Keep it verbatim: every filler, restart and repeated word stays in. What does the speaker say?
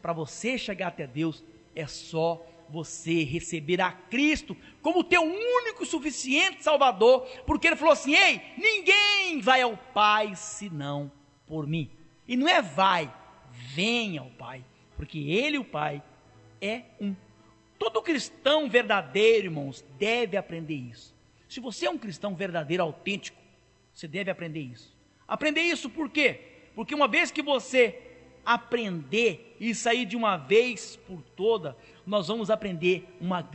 para você chegar até Deus, é só você receber a Cristo como teu único e suficiente Salvador, porque Ele falou assim: ei, ninguém vai ao Pai senão por mim. E não é vai, venha ao Pai, porque Ele e o Pai é um. Todo cristão verdadeiro, irmãos, deve aprender isso. Se você é um cristão verdadeiro, autêntico, você deve aprender isso. Aprender isso por quê? Porque uma vez que você aprender e sair de uma vez por toda, nós vamos aprender uma